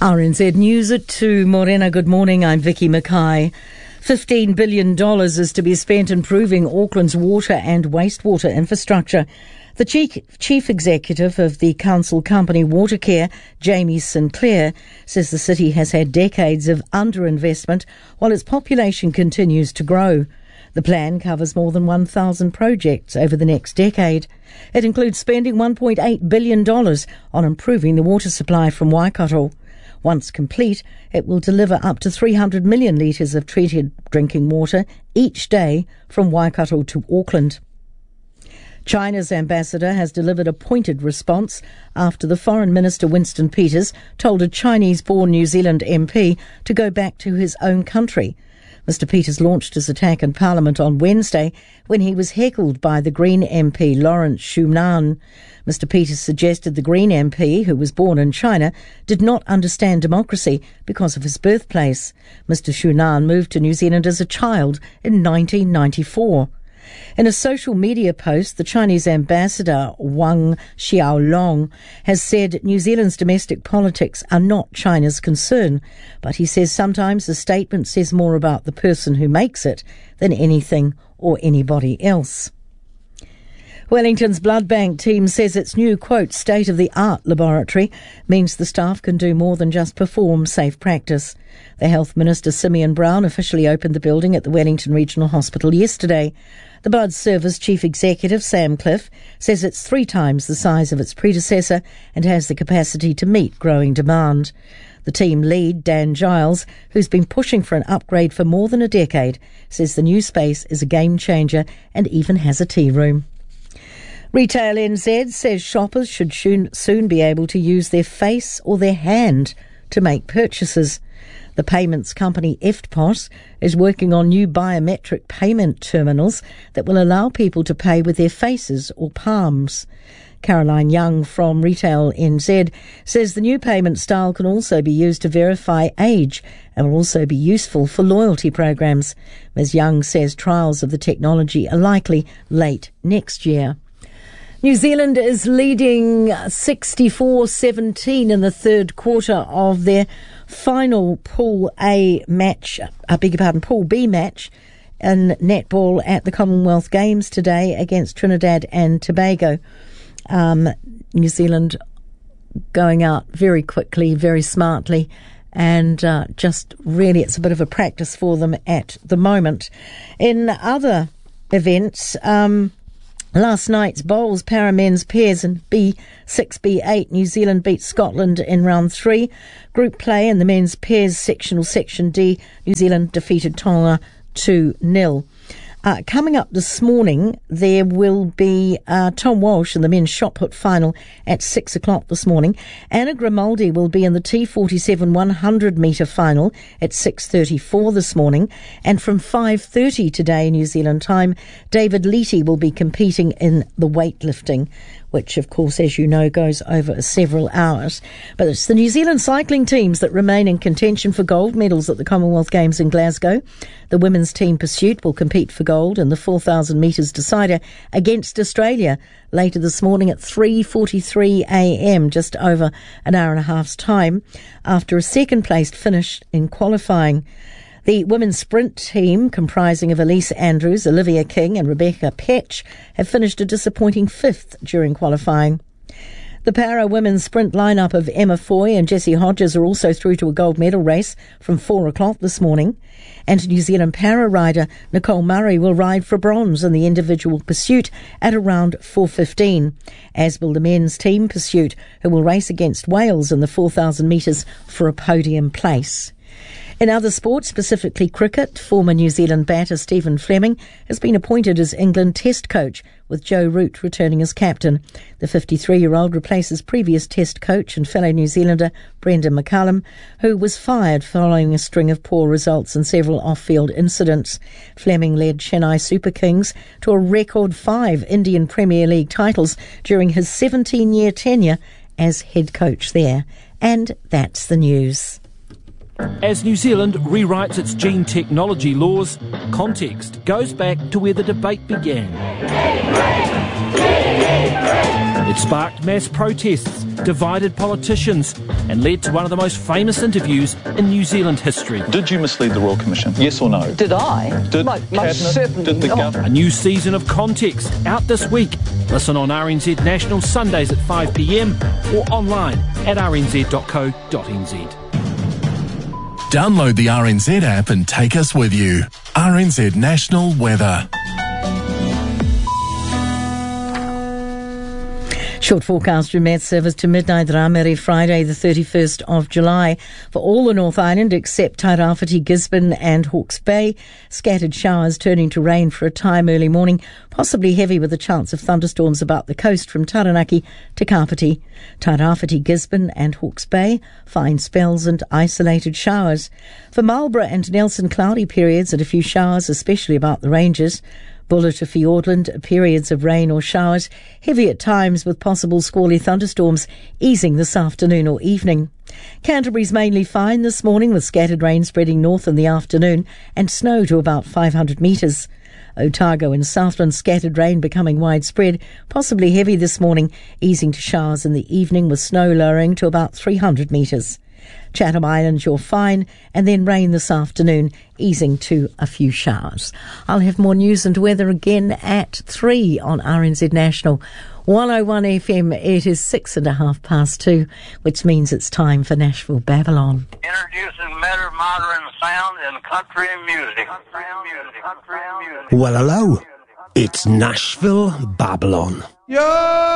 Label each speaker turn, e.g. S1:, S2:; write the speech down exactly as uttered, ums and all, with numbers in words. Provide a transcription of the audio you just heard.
S1: R N Z News at two. Morena, good morning. I'm Vicky Mackay. fifteen billion dollars is to be spent improving Auckland's water and wastewater infrastructure. The chief, chief executive of the council company Watercare, Jamie Sinclair, says the city has had decades of underinvestment while its population continues to grow. The plan covers more than one thousand projects over the next decade. It includes spending one point eight billion dollars on improving the water supply from Waikato. Once complete, it will deliver up to three hundred million litres of treated drinking water each day from Waikato to Auckland. China's ambassador has delivered a pointed response after the Foreign Minister Winston Peters told a Chinese-born New Zealand M P to go back to his own country. Mister Peters launched his attack in Parliament on Wednesday when he was heckled by the Green M P Lawrence Shunan. Mister Peters suggested the Green M P, who was born in China, did not understand democracy because of his birthplace. Mister Shunan moved to New Zealand as a child in nineteen ninety-four. In a social media post, the Chinese ambassador Wang Xiaolong has said New Zealand's domestic politics are not China's concern, but he says sometimes the statement says more about the person who makes it than anything or anybody else. Wellington's blood bank team says its new, quote, state-of-the-art laboratory means the staff can do more than just perform safe practice. The Health Minister, Simeon Brown, officially opened the building at the Wellington Regional Hospital yesterday. The Blood Service Chief Executive, Sam Cliff, says it's three times the size of its predecessor and has the capacity to meet growing demand. The team lead, Dan Giles, who's been pushing for an upgrade for more than a decade, says the new space is a game changer and even has a tea room. Retail N Z says shoppers should soon be able to use their face or their hand to make purchases. The payments company E F T P O S is working on new biometric payment terminals that will allow people to pay with their faces or palms. Caroline Young from Retail N Z says the new payment style can also be used to verify age and will also be useful for loyalty programs. Miz Young says trials of the technology are likely late next year. New Zealand is leading sixty-four seventeen in the third quarter of their final Pool A match, I beg your pardon, Pool B match in netball at the Commonwealth Games today against Trinidad and Tobago. Um, New Zealand going out very quickly, very smartly, and uh, just really it's a bit of a practice for them at the moment. In other events, um, last night's bowls, para men's pairs and B six B eight, New Zealand beat Scotland in round three. Group play in the men's pairs sectional section D, New Zealand defeated Tonga two nil. Uh, coming up this morning, there will be uh, Tom Walsh in the men's shot put final at six o'clock this morning. Anna Grimaldi will be in the T forty-seven one hundred metre final at six thirty-four this morning. And from five thirty today, New Zealand time, David Leety will be competing in the weightlifting, which, of course, as you know, goes over several hours. But it's the New Zealand cycling teams that remain in contention for gold medals at the Commonwealth Games in Glasgow. The women's team Pursuit will compete for gold in the four thousand metres decider against Australia later this morning at three forty-three a.m., just over an hour and a half's time, after a second-placed finish in qualifying. The women's sprint team, comprising of Elise Andrews, Olivia King and Rebecca Petch, have finished a disappointing fifth during qualifying. The para women's sprint lineup of Emma Foy and Jessie Hodges are also through to a gold medal race from four o'clock this morning. And New Zealand para rider Nicole Murray will ride for bronze in the individual pursuit at around four fifteen, as will the men's team pursuit, who will race against Wales in the four thousand metres for a podium place. In other sports, specifically cricket, former New Zealand batter Stephen Fleming has been appointed as England Test coach, with Joe Root returning as captain. The fifty-three-year-old replaces previous Test coach and fellow New Zealander Brendan McCullum, who was fired following a string of poor results and several off-field incidents. Fleming led Chennai Super Kings to a record five Indian Premier League titles during his seventeen-year tenure as head coach there. And that's the news.
S2: As New Zealand rewrites its gene technology laws, context goes back to where the debate began. It sparked mass protests, divided politicians, and led to one of the most famous interviews in New Zealand history.
S3: Did you mislead the Royal Commission? Yes or no?
S4: Did I?
S3: Did
S4: Mo- most
S3: Cabinet,
S4: certainly
S3: did the
S4: not.
S3: government?
S2: A new season of Context out this week. Listen on R N Z National Sundays at five p m or online at r n z dot co dot n z.
S5: Download the R N Z app and take us with you. R N Z National Weather.
S1: Short forecast from Met Service to midnight Ramere, Friday the thirty-first of July. For all the North Island except Tairāwhiti, Gisborne and Hawke's Bay. Scattered showers turning to rain for a time early morning, possibly heavy with a chance of thunderstorms about the coast from Taranaki to Kapiti. Tairāwhiti, Gisborne and Hawke's Bay, fine spells and isolated showers. For Marlborough and Nelson, cloudy periods and a few showers, especially about the ranges. Buller to Fiordland, periods of rain or showers, heavy at times with possible squally thunderstorms, easing this afternoon or evening. Canterbury's mainly fine this morning with scattered rain spreading north in the afternoon and snow to about five hundred metres. Otago and Southland, scattered rain becoming widespread, possibly heavy this morning, easing to showers in the evening with snow lowering to about three hundred metres. Chatham Islands, you're fine, and then rain this afternoon, easing to a few showers. I'll have more news and weather again at three on R N Z National. one oh one F M, it is six and a half past two, which means it's time for Nashville Babylon.
S6: Introducing better modern sound and country music. Country music. Country music.
S7: Well, hello. It's Nashville Babylon.
S8: Yeah!